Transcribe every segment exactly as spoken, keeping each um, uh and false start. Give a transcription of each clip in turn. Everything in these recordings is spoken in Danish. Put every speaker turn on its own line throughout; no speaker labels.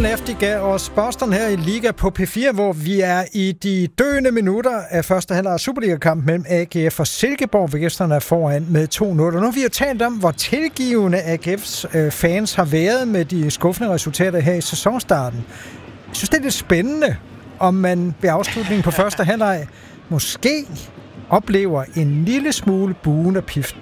Nafti gav os Boston her i Liga på P fire, hvor vi er i de døende minutter af første halvleg af Superliga-kamp mellem A G F og Silkeborg, hvor gæsterne er foran med to nul. Og nu har vi jo talt om, hvor tilgivende A G F's øh, fans har været med de skuffende resultater her i sæsonstarten. Jeg synes, det er lidt spændende, om man ved afslutningen på første halvleg måske oplever en lille smule buen og piften.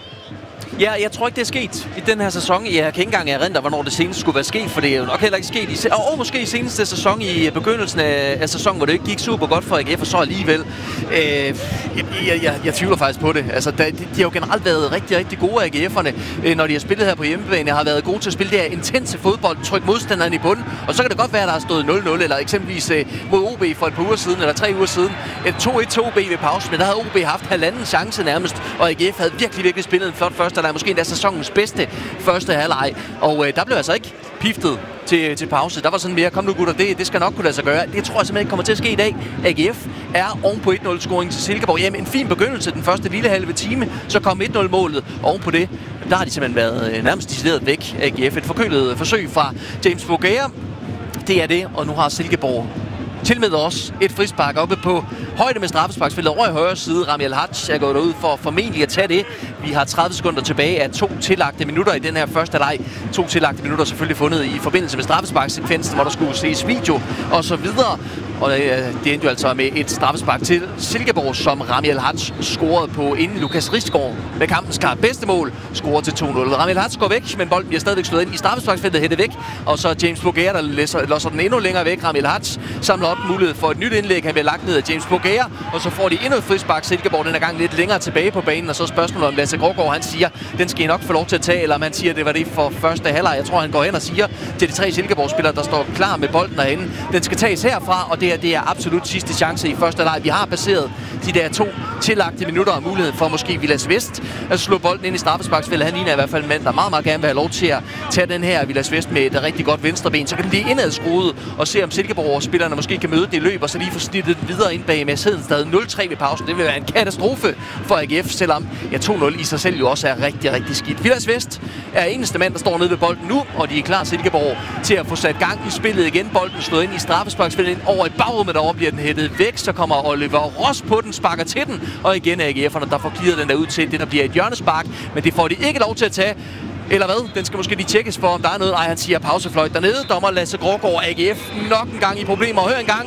Ja, jeg tror ikke, det er sket i den her sæson. Jeg kan ikke engang erindre, hvornår det senest skulle være sket, for det er jo nok heller ikke sket i... Og måske i seneste sæson, i begyndelsen af, af sæsonen, hvor det ikke gik super godt for A G F, og så alligevel. Øh, jeg, jeg, jeg, jeg tvivler faktisk på det. Altså, de, de har jo generelt været rigtig, rigtig gode A G F'erne, øh, når de har spillet her på hjemmebane. Har været gode til at spille det her intense fodbold, trykke modstanderen i bunden. Og så kan det godt være, at der har stået nul nul, eller eksempelvis øh, mod O B for et par uger siden, eller tre uger siden. to et til O B ved pausen, men der havde O B haft halvanden chance nærmest, og A G F havde virkelig, virkelig spillet en flot første halvleg, måske endda sæsonens bedste første halvleg. Og øh, der blev altså ikke piftet til, til pause. Der var sådan mere, kom nu gutter, det, det skal nok kunne lade sig gøre. Det tror jeg simpelthen ikke kommer til at ske i dag. A G F er oven på et nul-scoring til Silkeborg. Jamen, en fin begyndelse den første lille halve time, så kom et nul-målet oven på det. Der har de simpelthen været øh, nærmest decideret væk, A G F. Et forkølet forsøg fra James Bogaer. Det er det, og nu har Silkeborg tilmed også et frispark oppe på højde med straffesparksfeltet over i højre side. Rami Al-Haj er gået ud for formentlig at tage det. Vi har tredive sekunder tilbage af to tillagte minutter i den her første leg. To tillagte minutter selvfølgelig fundet i forbindelse med straffesparksekvensen, hvor der skulle ses video og så videre. Og øh, det endte jo altså med et straffespark til Silkeborg, som Rami Al-Haj scorede på, inden Lukas Risgaard med kampens klart bedste mål scorede til to nul. Rami Al-Haj går væk, men bolden bliver stadigvæk slået ind i straffesparksfeltet, hættet væk. Og så James Bogaer, der læser, losser den endnu længere væk. Rami Al-Haj samler op mulighed for et nyt indlæg. Han bliver lagt ned af James Bogaer, og så får de endnu et frispark. Silkeborg den er gang lidt længere tilbage på banen, og så spørgsmålet om Lasse Grågaard, han siger, den skal I nok få lov til at tage, eller om han siger, det var det for første halvleg. Jeg tror, han går hen og siger til de tre Silkeborg-spillere, der står klar med bolden derhenne, den skal tages herfra, og det her det er absolut sidste chance i første halvleg. Vi har passeret de der to tillagte minutter og mulighed for måske Vilas Vest at slå bolden ind i straffesparksfeltet. Han ligner i hvert fald en mand, der meget, meget gerne vil have lov til at tage den her Vilas Vest med et rigtig godt venstreben. Så kan den blive indadskruet og se, om Silkeborg-spillerne måske kan møde det i løb, og så lige få snittet videre ind bag med siden stadig nul tre ved pausen. Det vil være en katastrofe for A G F, selvom ja, to nul i sig selv jo også er rigtig, rigtig skidt. Vilas Vest er eneste mand, der står nede ved bolden nu, og de er klar, Silkeborg, til at få sat gang i spillet igen. Bolden slået ind i straffesparksfeltet, ind over i bagrummet, derovre bliver den hættet væk. Så kommer Oliver Ross på den, sparker til den, og igen er A G F'erne, der får clearet den der ud til det, der bliver et hjørnespark, men det får de ikke lov til at tage. Eller hvad? Den skal måske lige tjekkes for, om der er noget. Ej, han siger pausefløjt dernede. Dommer Lasse Grågaard, A G F nok en gang i problemer. Og hør en gang.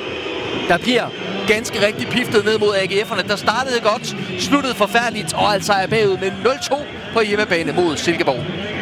Der bliver ganske rigtig piftet ned mod A G F'erne. Der startede godt, sluttede forfærdeligt, og altså er bagud med nul to på hjemmebane mod Silkeborg.